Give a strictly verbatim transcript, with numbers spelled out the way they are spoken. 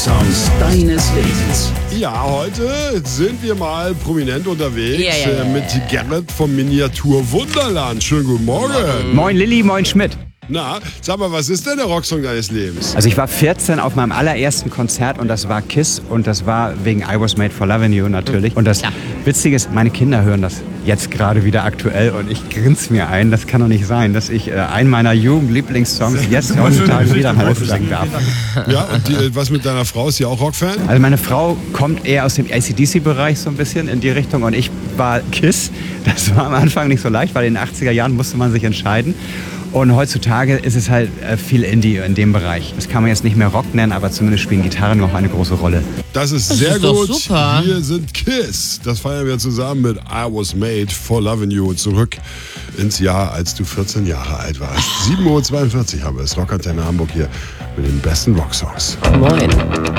Rocksongs deines Lebens. Ja, heute sind wir mal prominent unterwegs Ja, ja, ja, äh, mit Gerrit vom Miniatur Wunderland. Schönen guten Morgen. Moin Lilly, moin Schmidt. Na, sag mal, was ist denn der Rocksong deines Lebens? Also ich war vierzehn auf meinem allerersten Konzert und das war Kiss und das war wegen I Was Made for Loving You natürlich. Und das Witzige ist, meine Kinder hören das jetzt gerade wieder aktuell und ich grinse mir ein, das kann doch nicht sein, dass ich äh, einen meiner Jugendlieblingssongs jetzt heutzutage wieder mal singen darf. Ja, und die, was mit deiner Frau? Ist sie auch Rockfan? Also meine Frau kommt eher aus dem A C D C-Bereich so ein bisschen in die Richtung und ich war Kiss. Das war am Anfang nicht so leicht, weil in den achtziger Jahren musste man sich entscheiden. Und heutzutage ist es halt äh, viel Indie in dem Bereich. Das kann man jetzt nicht mehr Rock nennen, aber zumindest spielen Gitarren noch eine große Rolle. Das ist Das sehr ist doch gut. super. Wir sind Kiss. Das feiern wir zusammen mit I Was Made for Loving You. Zurück ins Jahr, als du vierzehn Jahre alt warst. sieben Uhr zweiundvierzig haben wir es. Rockantenne Hamburg hier mit den besten Rocksongs. Moin.